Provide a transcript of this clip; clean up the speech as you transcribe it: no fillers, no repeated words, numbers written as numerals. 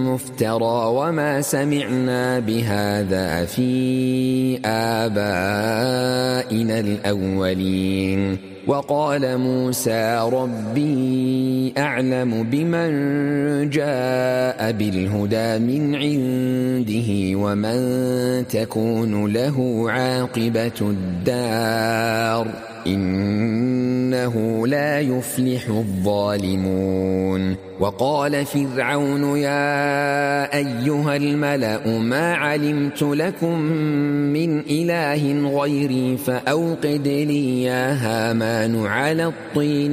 مفترى وما سمعنا بهذا في آبائنا الأولين. وقال موسى ربي أعلم بمن جاء بالهدى من عنده ومن تكون له عاقبة الدار إنه لا يفلح الظالمون. وقال فرعون يا أيها الملأ ما علمت لكم من إله غيري فأوقد لي يا هامان على الطين